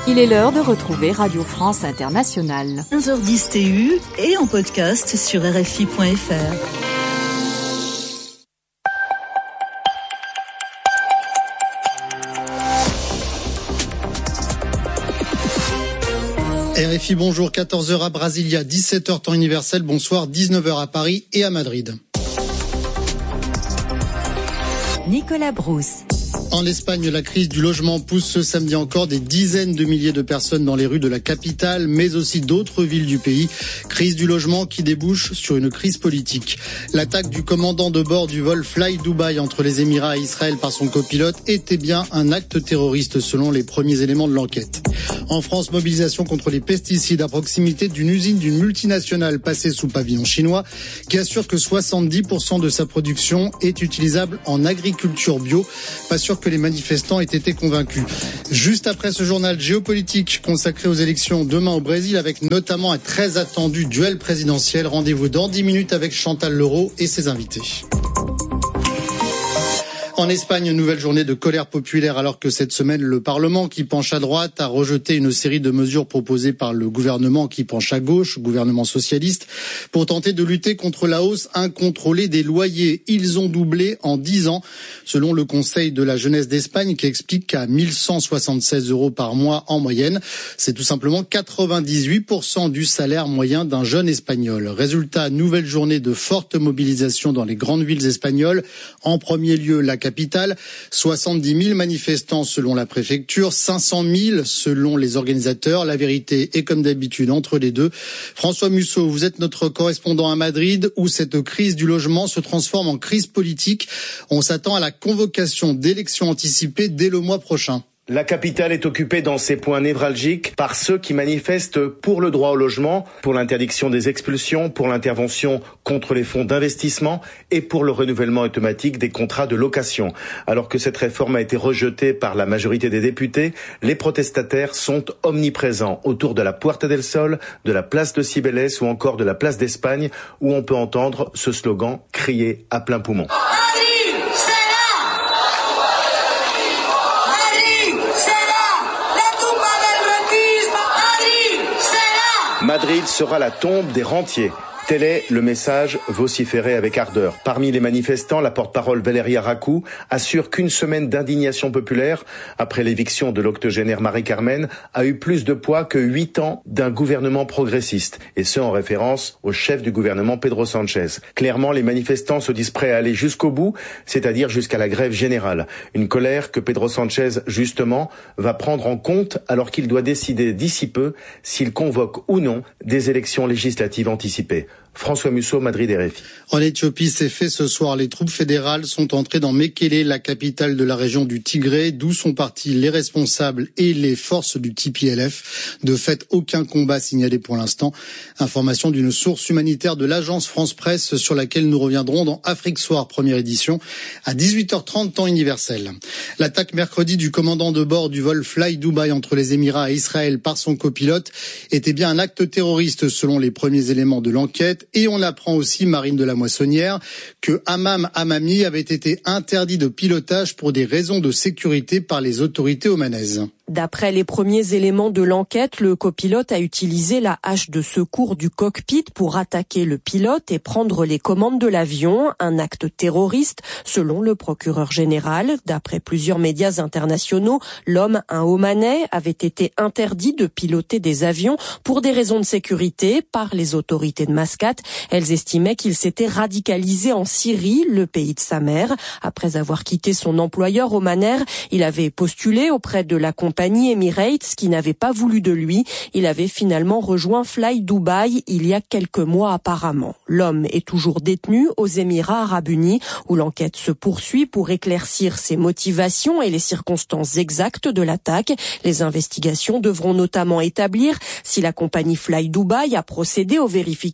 Il est l'heure de retrouver Radio France Internationale. 15h10 TU et en podcast sur RFI.fr. RFI, bonjour, 14h à Brasilia, 17h temps universel, bonsoir, 19h à Paris et à Madrid. Nicolas Brousse. En Espagne, la crise du logement pousse ce samedi encore des dizaines de milliers de personnes dans les rues de la capitale, mais aussi d'autres villes du pays. Crise du logement qui débouche sur une crise politique. L'attaque du commandant de bord du vol Fly Dubai entre les Émirats et Israël par son copilote était bien un acte terroriste selon les premiers éléments de l'enquête. En France, mobilisation contre les pesticides à proximité d'une usine d'une multinationale passée sous pavillon chinois qui assure que 70% de sa production est utilisable en agriculture bio. Pas sûr que les manifestants aient été convaincus. Juste après ce journal géopolitique consacré aux élections demain au Brésil avec notamment un très attendu duel présidentiel. Rendez-vous dans 10 minutes avec Chantal Leroux et ses invités. En Espagne, une nouvelle journée de colère populaire alors que cette semaine, le Parlement qui penche à droite a rejeté une série de mesures proposées par le gouvernement qui penche à gauche, gouvernement socialiste, pour tenter de lutter contre la hausse incontrôlée des loyers. Ils ont doublé en 10 ans, selon le Conseil de la jeunesse d'Espagne qui explique qu'à 1176 € par mois en moyenne, c'est tout simplement 98% du salaire moyen d'un jeune espagnol. Résultat, nouvelle journée de forte mobilisation dans les grandes villes espagnoles. En premier lieu, la capitale, 70 000 manifestants selon la préfecture, 500 000 selon les organisateurs. La vérité est comme d'habitude entre les deux. François Musso, vous êtes notre correspondant à Madrid où cette crise du logement se transforme en crise politique. On s'attend à la convocation d'élections anticipées dès le mois prochain. La capitale est occupée dans ses points névralgiques par ceux qui manifestent pour le droit au logement, pour l'interdiction des expulsions, pour l'intervention contre les fonds d'investissement et pour le renouvellement automatique des contrats de location. Alors que cette réforme a été rejetée par la majorité des députés, les protestataires sont omniprésents autour de la Puerta del Sol, de la place de Cibeles ou encore de la place d'Espagne où on peut entendre ce slogan crié à plein poumon. Madrid sera la tombe des rentiers. Tel est le message vociféré avec ardeur. Parmi les manifestants, la porte-parole Valeria Racou assure qu'une semaine d'indignation populaire après l'éviction de l'octogénaire Marie-Carmen a eu plus de poids que 8 ans d'un gouvernement progressiste, et ce en référence au chef du gouvernement Pedro Sánchez. Clairement, les manifestants se disent prêts à aller jusqu'au bout, c'est-à-dire jusqu'à la grève générale. Une colère que Pedro Sánchez, justement, va prendre en compte alors qu'il doit décider d'ici peu s'il convoque ou non des élections législatives anticipées. François Musso, Madrid, RFI. En Éthiopie, c'est fait ce soir. Les troupes fédérales sont entrées dans Mekele, la capitale de la région du Tigré, d'où sont partis les responsables et les forces du TPLF. De fait, aucun combat signalé pour l'instant. Information d'une source humanitaire de l'agence France Presse sur laquelle nous reviendrons dans Afrique Soir, première édition, à 18h30 temps universel. L'attaque mercredi du commandant de bord du vol Fly Dubai entre les Émirats et Israël par son copilote était bien un acte terroriste selon les premiers éléments de l'enquête. Et on apprend aussi, Marine de la Moissonnière, que Hammam Hammami avait été interdit de pilotage pour des raisons de sécurité par les autorités omanaises. D'après les premiers éléments de l'enquête, le copilote a utilisé la hache de secours du cockpit pour attaquer le pilote et prendre les commandes de l'avion, un acte terroriste selon le procureur général. D'après plusieurs médias internationaux, l'homme, un Omanais, avait été interdit de piloter des avions pour des raisons de sécurité par les autorités de Mascate. Elles estimaient qu'il s'était radicalisé en Syrie, le pays de sa mère. Après avoir quitté son employeur omanais, il avait postulé auprès de la compagnie Emirates qui n'avait pas voulu de lui. Il avait finalement rejoint Fly Dubai il y a quelques mois apparemment. L'homme est toujours détenu aux Émirats arabes unis où l'enquête se poursuit pour éclaircir ses motivations et les circonstances exactes de l'attaque. Les investigations devront notamment établir si la compagnie Fly Dubai a procédé aux vérifications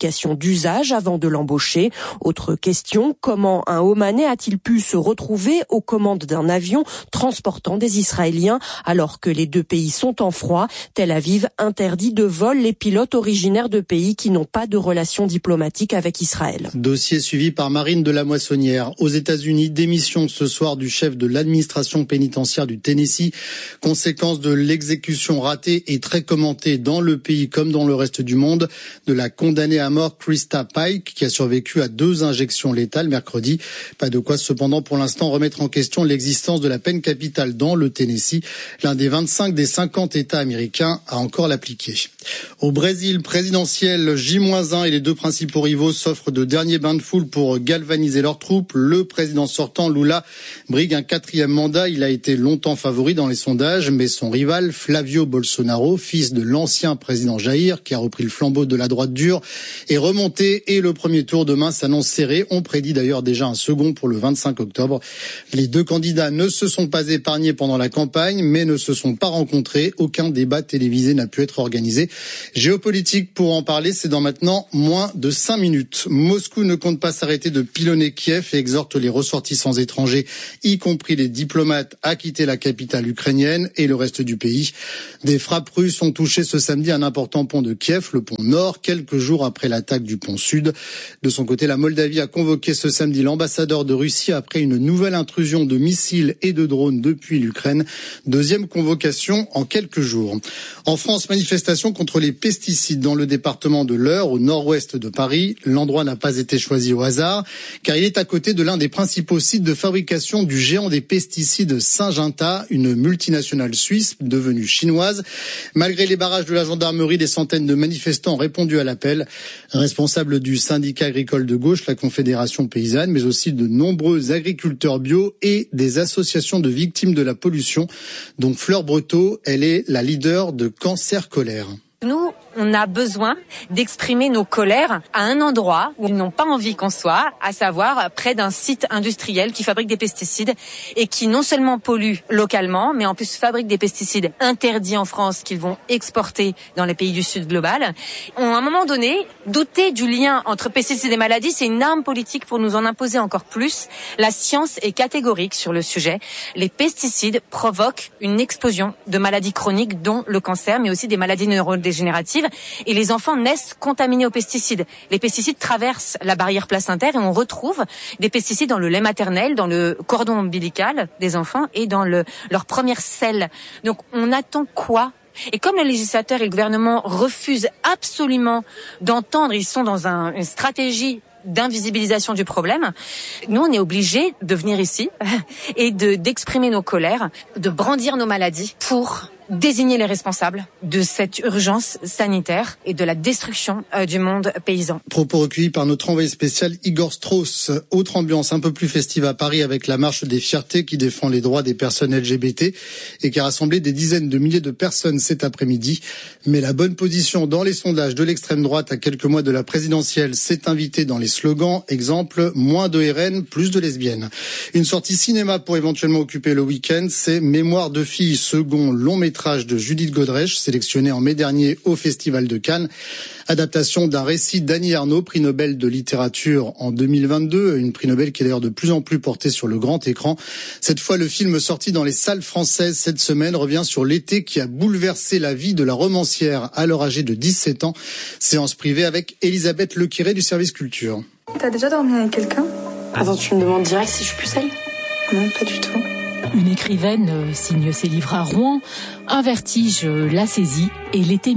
d'usage avant de l'embaucher. Autre question, comment un Omanais a-t-il pu se retrouver aux commandes d'un avion transportant des Israéliens alors que les deux pays sont en froid? Tel Aviv interdit de vol les pilotes originaires de pays qui n'ont pas de relations diplomatiques avec Israël. Dossier suivi par Marine de la Moissonnière. Aux États-Unis, démission ce soir du chef de l'administration pénitentiaire du Tennessee. Conséquence de l'exécution ratée et très commentée dans le pays comme dans le reste du monde de la condamnée à mort Krista Pike qui a survécu à 2 injections létales mercredi. Pas de quoi cependant pour l'instant remettre en question l'existence de la peine capitale dans le Tennessee, l'un des 25 des 50 États américains à encore l'appliquer. Au Brésil, présidentiel J-1 et les 2 principaux rivaux s'offrent de derniers bains de foule pour galvaniser leurs troupes. Le président sortant, Lula, brigue un 4e mandat. Il a été longtemps favori dans les sondages, mais son rival, Flavio Bolsonaro, fils de l'ancien président Jair, qui a repris le flambeau de la droite dure, est remonté et le premier tour demain s'annonce serré. On prédit d'ailleurs déjà un second pour le 25 octobre. Les 2 candidats ne se sont pas épargnés pendant la campagne, mais ne se sont pas rencontrés. Aucun débat télévisé n'a pu être organisé. Géopolitique, pour en parler, c'est dans maintenant moins de 5 minutes. Moscou ne compte pas s'arrêter de pilonner Kiev et exhorte les ressortissants étrangers, y compris les diplomates, à quitter la capitale ukrainienne et le reste du pays. Des frappes russes ont touché ce samedi un important pont de Kiev, le pont Nord, quelques jours après l'attaque du pont Sud. De son côté, la Moldavie a convoqué ce samedi l'ambassadeur de Russie après une nouvelle intrusion de missiles et de drones depuis l'Ukraine. 2e convocation en quelques jours. En France, manifestation contre les pesticides dans le département de l'Eure, au nord-ouest de Paris. L'endroit n'a pas été choisi au hasard, car il est à côté de l'un des principaux sites de fabrication du géant des pesticides Syngenta, une multinationale suisse devenue chinoise. Malgré les barrages de la gendarmerie, des centaines de manifestants ont répondu à l'appel. Responsable du syndicat agricole de gauche, la Confédération paysanne, mais aussi de nombreux agriculteurs bio et des associations de victimes de la pollution, dont Fleur Breteau, elle est la leader de Cancer Colère. Nous, on a besoin d'exprimer nos colères à un endroit où ils n'ont pas envie qu'on soit, à savoir près d'un site industriel qui fabrique des pesticides et qui non seulement pollue localement, mais en plus fabrique des pesticides interdits en France qu'ils vont exporter dans les pays du Sud global. À un moment donné, douter du lien entre pesticides et maladies, c'est une arme politique pour nous en imposer encore plus. La science est catégorique sur le sujet. Les pesticides provoquent une explosion de maladies chroniques, dont le cancer, mais aussi des maladies neurodégénératives. Et les enfants naissent contaminés aux pesticides. Les pesticides traversent la barrière placentaire et on retrouve des pesticides dans le lait maternel, dans le cordon ombilical des enfants et dans leur première selle. Donc on attend quoi ? Et comme le législateur et le gouvernement refusent absolument d'entendre, ils sont dans une stratégie d'invisibilisation du problème, nous on est obligés de venir ici et d'exprimer nos colères, de brandir nos maladies pour désigner les responsables de cette urgence sanitaire et de la destruction du monde paysan. Propos recueillis par notre envoyé spécial Igor Strauss. Autre ambiance un peu plus festive à Paris avec la marche des fiertés qui défend les droits des personnes LGBT et qui a rassemblé des dizaines de milliers de personnes cet après-midi. Mais la bonne position dans les sondages de l'extrême droite à quelques mois de la présidentielle s'est invitée dans les slogans. Exemple, moins de RN, plus de lesbiennes. Une sortie cinéma pour éventuellement occuper le week-end, c'est Mémoire de filles, second long métrage de Judith Godrèche, sélectionné en mai dernier au Festival de Cannes. Adaptation d'un récit d'Annie Ernaux, prix Nobel de littérature en 2022, une prix Nobel qui est d'ailleurs de plus en plus portée sur le grand écran. Cette fois, le film sorti dans les salles françaises cette semaine revient sur l'été qui a bouleversé la vie de la romancière alors âgée de 17 ans. Séance privée avec Elisabeth Lequiré du service culture. T'as déjà dormi avec quelqu'un ? Attends, tu me demandes direct si je suis plus seule ? Non, pas du tout. Une écrivaine signe ses livres à Rouen. Un vertige la saisit et l'été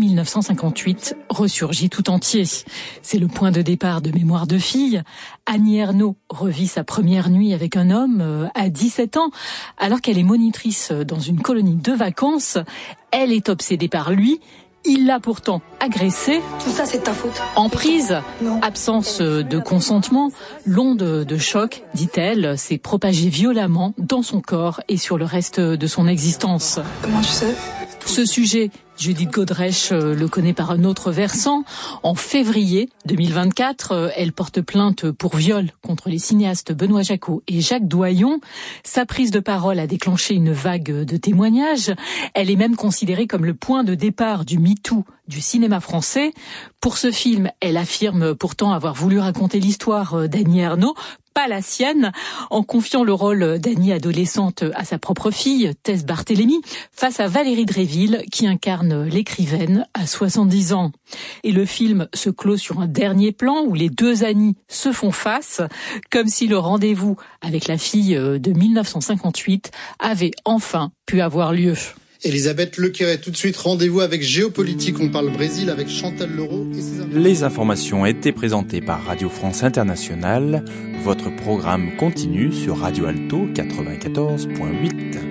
1958 ressurgit tout entier. C'est le point de départ de Mémoire de fille. Annie Ernaux revit sa première nuit avec un homme à 17 ans alors qu'elle est monitrice dans une colonie de vacances. Elle est obsédée par lui. Il l'a pourtant agressée. Tout ça, c'est ta faute. Emprise, Non. absence de consentement, l'onde de choc, dit-elle, s'est propagée violemment dans son corps et sur le reste de son existence. Comment tu sais ? Ce sujet, Judith Godrèche le connaît par un autre versant. En février 2024, elle porte plainte pour viol contre les cinéastes Benoît Jacquot et Jacques Doyon. Sa prise de parole a déclenché une vague de témoignages. Elle est même considérée comme le point de départ du MeToo du cinéma français. Pour ce film, elle affirme pourtant avoir voulu raconter l'histoire d'Annie Ernaux, pas la sienne, en confiant le rôle d'Annie adolescente à sa propre fille, Tess Barthélémy, face à Valérie Dréville, qui incarne l'écrivaine à 70 ans. Et le film se clôt sur un dernier plan où les deux Annie se font face, comme si le rendez-vous avec la fille de 1958 avait enfin pu avoir lieu. Elisabeth Lequeret, tout de suite, rendez-vous avec Géopolitique. On parle Brésil avec Chantal Leroux et ses invités. Les informations étaient présentées par Radio France Internationale. Votre programme continue sur Radio Alto 94.8.